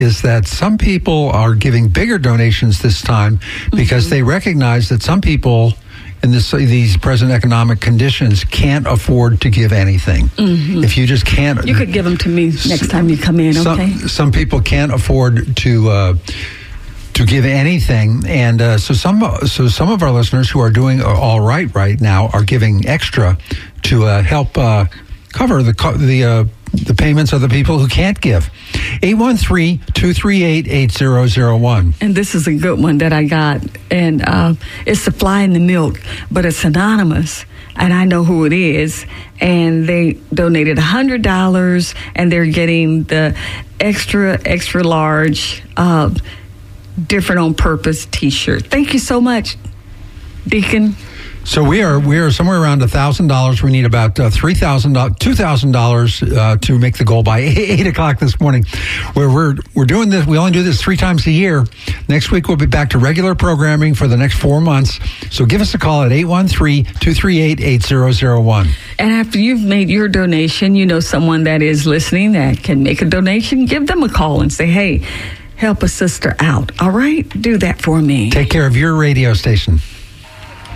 is that some people are giving bigger donations this time because they recognize that some people in these present economic conditions can't afford to give anything. If you just can't... You could give them to me next time you come in, okay? Some people can't afford to give anything, and so some of our listeners who are doing all right now are giving extra to help cover the payments of the people who can't give. 813-238-8001. And this is a good one that I got, and it's Supply in the Milk, but it's anonymous, and I know who it is, and they donated $100, and they're getting the extra large different on purpose t-shirt. Thank you so much, Deacon. So we are somewhere around $1,000. We need about $2,000 to make the goal by 8 o'clock this morning. We're doing this. We only do this 3 times a year. Next week we'll be back to regular programming for the next 4 months. So give us a call at 813-238-8001. And after you've made your donation, you know someone that is listening that can make a donation. Give them a call and say, hey, help a sister out. All right? Do that for me. Take care of your radio station.